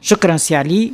شكرا سي علي.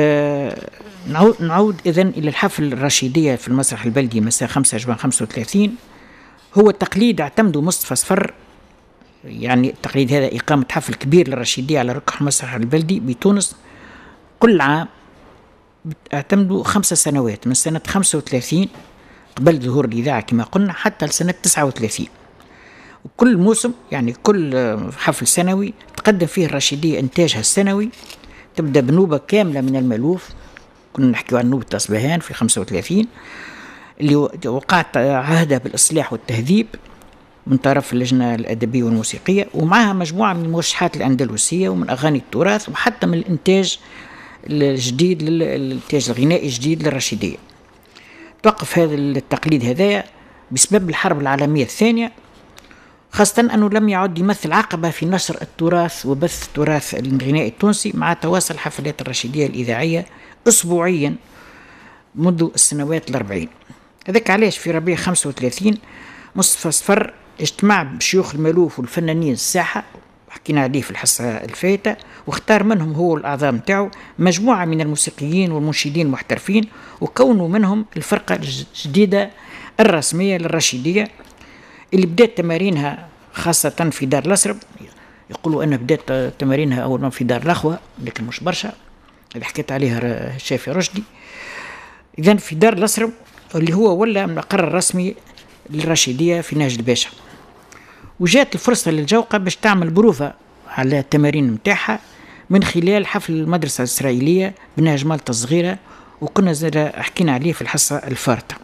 نعود إذن إلى الحفل الرشيدية في المسرح البلدي مساء 5 جوان 35. هو تقليد اعتمده مصطفى صفر، يعني التقليد هذا إقامة حفل كبير للرشيدية على ركح المسرح البلدي بتونس كل عام، اعتمدوا 5 سنوات من سنة 35 قبل ظهور الإذاعة كما قلنا حتى لسنة 39. وكل موسم يعني كل حفل سنوي تقدم فيه الرشيدية إنتاجها السنوي، تبدأ بنوبة كاملة من المألوف. كنا نحكي عن نوبة أصبهان في 35 اللي وقعت عهدها بالإصلاح والتهذيب من طرف اللجنة الأدبية والموسيقية، ومعها مجموعة من الموشحات الأندلسية ومن أغاني التراث وحتى من الإنتاج الجديد الإنتاج الغنائي الجديد للرشيدية. توقف هذا التقليد هذا بسبب الحرب العالمية الثانية، خاصة أنه لم يعد يمثل عقبة في نشر التراث وبث التراث الغنائي التونسي، مع تواصل حفلات الرشيدية الإذاعية أسبوعيا منذ السنوات 40. هذاك علاش في ربيع 35 مصطفى صفر اجتمع بشيوخ المألوف والفنانين الساحة، حكينا عليه في الحصة الفائتة، واختار منهم هو الأعضاء متاعه مجموعة من الموسيقيين والمنشدين المحترفين، وكونوا منهم الفرقة الجديدة الرسمية للرشيدية اللي بدأت تمارينها خاصة في دار الأسرب. يقولوا أن بدأت تمارينها أول ما في دار الأخوة، لكن مش برشا، اللي حكيت عليها الشافي رشدي. إذن في دار الأسرب اللي هو ولا المقر الرسمي للرشيدية في نهج الباشا. وجات الفرصة للجوقة باش تعمل بروفة على التمارين متاعها من خلال حفل المدرسة الإسرائيلية بنهج مالطا الصغيرة، وكنا حكينا عليه في الحصة الفارطة.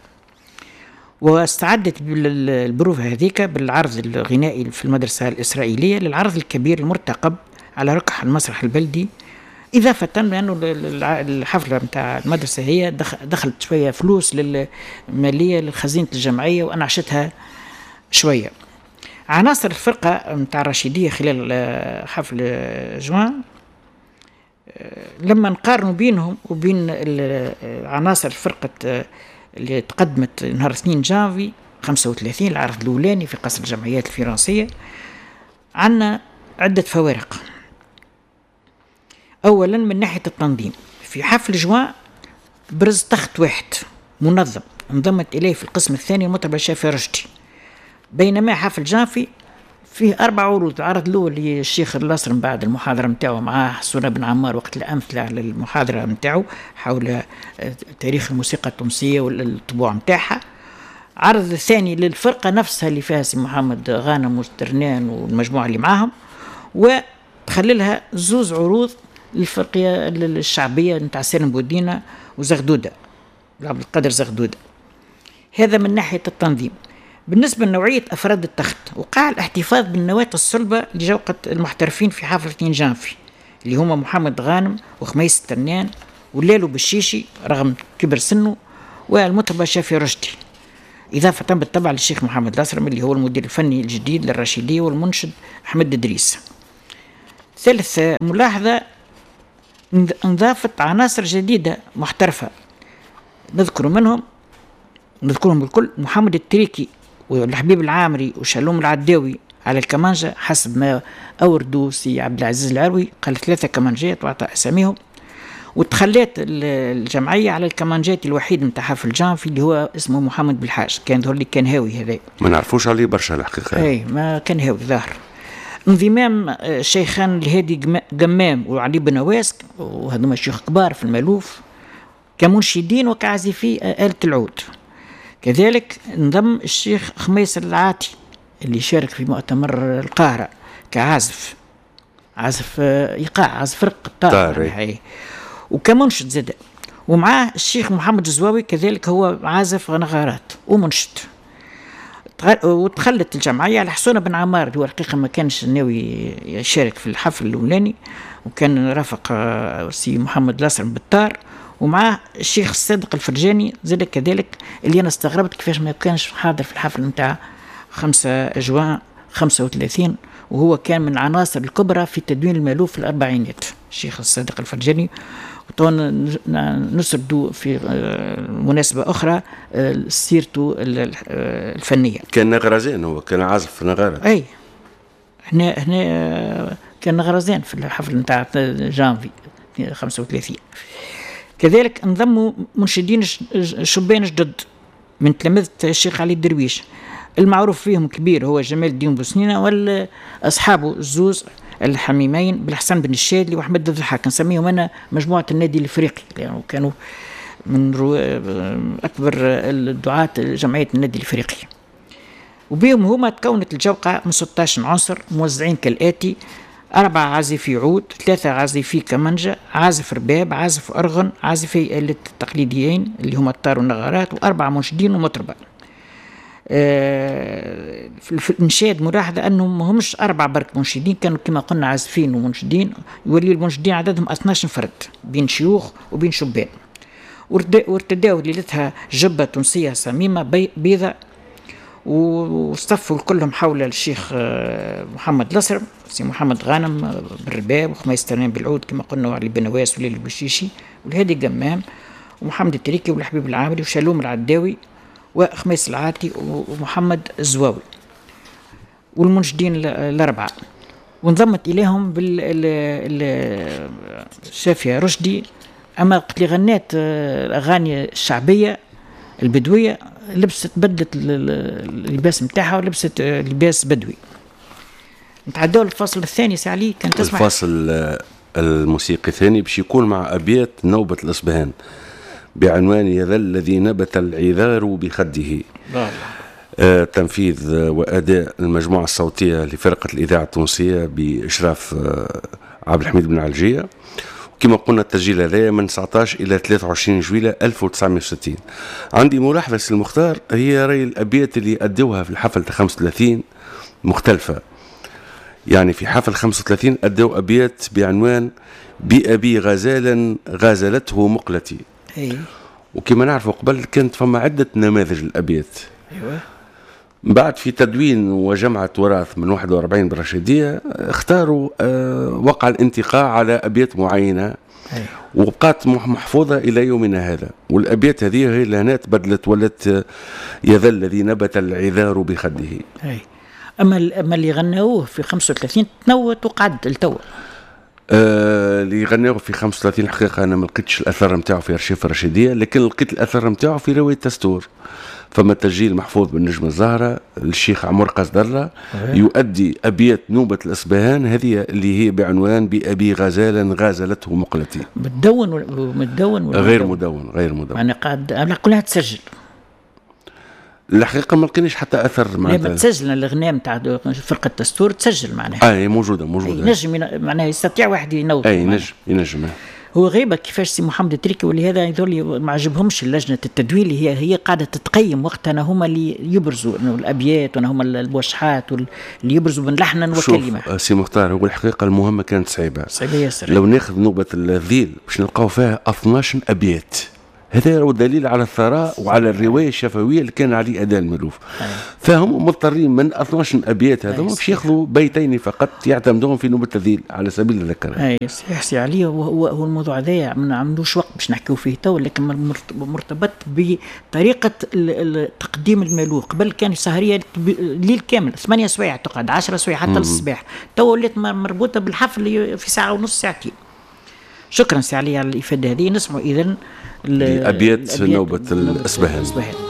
واستعدت البروفة هذيك بالعرض الغنائي في المدرسة الإسرائيلية للعرض الكبير المرتقب على ركح المسرح البلدي، إضافة لأنه الحفلة متاع المدرسة هي دخلت شوية فلوس للمالية لخزينة الجمعية وأنا عشتها شوية. عناصر الفرقة متاع الرشيدية خلال حفل جوان لما نقارنوا بينهم وبين عناصر الفرقة اللي تقدمت نهار 2 جانفي 35 العرض الأولاني في قصر الجمعيات الفرنسية، عنا عدة فوارق. أولا من ناحية التنظيم، في حفل جوان برز تخت واحد منظم انضمت إليه في القسم الثاني المطرب الشافي رشدي، بينما حفل جانفي فيه 4 عروض. العرض الأول للشيخ اللاصرم بعد المحاضرة متاعه مع حسونة بن عمار وقت الأمثلة على المحاضرة متاعه حول تاريخ الموسيقى التونسية والطبوع متاعها. عرض الثاني للفرقة نفسها اللي فيها سي محمد غانم وسترنان والمجموعة اللي معاهم، وتخللها 2 عروض للفرقية الشعبية نتاع سالم بودينا وزغدودة عبد القادر زغدودة. هذا من ناحية التنظيم. بالنسبة لنوعية أفراد التخت، وقع الاحتفاظ بالنواة الصلبة لجوقة المحترفين في حفل 2 جانفي اللي هما محمد غانم وخميس الترنان ولالو بالشيشي رغم كبر سنه والمطرب الشافي رشدي، إضافة بالطبع للشيخ محمد الأسرم اللي هو المدير الفني الجديد للرشيدية والمنشد أحمد إدريس. ثالث ملاحظة، انضافت عناصر جديدة محترفة نذكرهم بالكل: محمد التريكي والحبيب العامري وشالوم العداوي على الكمانجة حسب ما أوردوا سي عبد العزيز العروي، قال 3 كمانجات وعطى أساميهم. وتخليت الجمعية على الكمانجات الوحيد متاع حفل جانفي اللي هو اسمه محمد بالحاج، كان ظهر لي كان هاوي هذا ما نعرفوش عليه برشا الحقيقة. اي ما كان هاوي ظاهر. انضمام الشيخان الهادي قمام وعلي بن نواس وهذوما شيوخ كبار في المألوف كمنشدين وكعازفي آلة العود. كذلك انضم الشيخ خميس العاتي اللي شارك في مؤتمر القاهرة كعازف إيقاع عازف فرق الطار وكمنشد زاد، ومعاه الشيخ محمد الزواوي كذلك هو عازف نغارات ومنشد. وتخلت الجمعية على حسونة بن عمار اللي هو الحقيقة ما كانش ناوي يشارك في الحفل الأولاني، وكان رافق سي محمد الأسرم بالطار، ومعاه الشيخ الصادق الفرجاني زاد كذلك اللي أنا استغربت كيفاش ما كانش حاضر في الحفل متاع 5 جوان 35، وهو كان من عناصر الكبرى في تدوين المألوف في الأربعينات الشيخ الصادق الفرجاني. وطبعا نسردوا في مناسبة أخرى سيرته الفنية. كان نغرزان، هو كان عازف نغارة. أي هنا كان نغرزان في الحفل متاع جانفي 35. كذلك انضموا منشدين شبان جدد من تلامذة الشيخ علي الدرويش، المعروف فيهم كبير هو جمال الدين بوسنينة، والأصحابه الزوز الحميمين بالحسن بن الشادلي وأحمد الضحاك، نسميهم أنا مجموعة النادي الإفريقي، يعني كانوا من أكبر الدعاة جمعية النادي الإفريقي. وبهم هما تكونت الجوقة من 16 عنصر موزعين كالآتي: 4 عازفي عود، 3 عازفي كمنجة، عازف رباب، عازف أرغن، عازفي آلة التقليديين اللي هما الطار والنغارات، و4 منشدين ومطربة. في الإنشاد ملاحظة أنهم ما همش 4 برك منشدين، كانوا كما قلنا عازفين ومنشدين، يولي المنشدين عددهم 12 فرد بين شيوخ وبين شبان. وارتداوا ليلتها جبة تونسية صميمة بيضة، واصطفوا كلهم حول الشيخ محمد الأسرم، سي محمد غانم بالرباب، وخميس ترنين بالعود كما قلنا، وعلي بن نواس وليل البشيشي والهادي قمام ومحمد التريكي والحبيب العامري وشالوم العداوي وخميس العاتي ومحمد الزواوي والمنشدين ال4. وانضمت إليهم شافية رشدي. أما وقت اللي غنات الأغاني الشعبية البدوية لبست بدلة اللباس متاعها ولبست لباس بدوي. نتعدوا الفصل الثاني سعلي، كان تسمح الفصل الموسيقي الثاني باش يكون مع أبيات نوبة الإصبهان بعنوان يذل الذي نبت العذار بخده. تنفيذ وأداء المجموعة الصوتية لفرقة الإذاعة التونسية بإشراف عبد الحميد بن علجية. كما قلنا التسجيل هذا من 19 إلى 23 جويلة 1960. عندي ملاحظة سي المختار، هي راي الأبيات اللي أدوها في الحفل 35 مختلفة. يعني في حفل 35 أدوا أبيات بعنوان بأبي غزالا غازلته مقلتي. وكما نعرف قبل كانت فما عدة نماذج الأبيات. بعد في تدوين وجمعة وراث من 41 برشيدية اختاروا وقع الانتقاء على أبيات معينة وبقات محفوظة إلى يومنا هذا. والأبيات هذه هي اللي هنا تبدلت ولت يذل الذي نبت العذار بخده. أما اللي غنوه في 35 تنوت وقعد التو. اللي غنوه في 35 الحقيقة أنا ما لقيتش الأثر نتاعو في أرشيف الرشيدية، لكن لقيت الأثر نتاعو في رواية تستور. فما تسجيل محفوظ بالنجم الزهرة الشيخ عمر قصدرة يؤدي أبيات نوبة الإصبهان هذه اللي هي بعنوان بأبي غزالا غازلته مقلتي. متدون غير مدون. أنا قاعد كلها تسجل. الحقيقة ما لقيناش حتى أثر معناتها. لما تسجل الأغنية نتاع فرقة دستور تسجل معناها. موجودة. نجم معناها يستطيع واحد ينوب. ينجم. هو غيبة كيفاش سي محمد التريكي ولهذا يذول ما عجبهمش لجنة التدوين اللي هي قاعدة تتقيم وقتها هما اللي يبرزوا انه الابيات وانا هما الموشحات اللي يبرزوا من لحنا وكلمة. سي مختار هو الحقيقة المهمة كانت صعيبة ياسر. لو ناخذ نوبة الذيل باش نلقاو فيها 12 أبيات. هذا هو دليل على الثراء وعلى الرواية الشفوية اللي كان عليه أداء الملوف. فهم مضطرين من 12ش أبيات هذا باش ياخذوا بيتين فقط يعتمدون في نوبة الذيل على سبيل الذكر. يحسي عليه هو الموضوع هذا ما عندوش وقت باش نحكيو فيه تو، لكن مرتبط بطريقة تقديم الملوف. قبل كان سهرية ليل كامل 8 سوايع تقعد 10 سوايع حتى للصباح، تو ولات مربوطة بالحفل في ساعة ونص ساعتين. شكرا سي علي على الإفادة هذه. نسمعوا إذن أبيات نوبة الإصبهان.